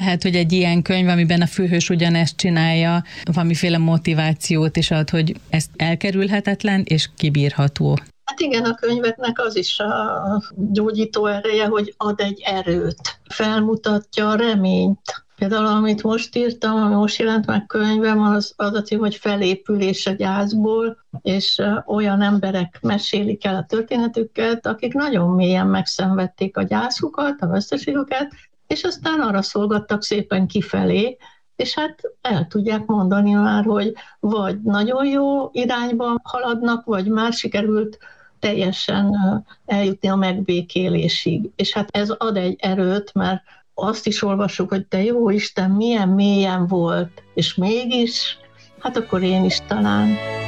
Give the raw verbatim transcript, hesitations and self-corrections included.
lehet, hogy egy ilyen könyv, amiben a főhős ugyanezt csinálja, valamiféle motivációt is ad, hogy ez elkerülhetetlen és kibírható. Hát igen, a könyveknek az is a gyógyító ereje, hogy ad egy erőt, felmutatja a reményt. Például, amit most írtam, ami most jelent meg könyvem, az, az a cím, hogy Felépülés a gyászból, és olyan emberek mesélik el a történetüket, akik nagyon mélyen megszenvedték a gyászukat, a veszteségüket, és aztán arra szolgattak szépen kifelé, és hát el tudják mondani már, hogy vagy nagyon jó irányba haladnak, vagy már sikerült teljesen eljutni a megbékélésig. És hát ez ad egy erőt, mert azt is olvassuk, hogy te jó Isten, milyen mélyen volt, és mégis, hát akkor én is talán.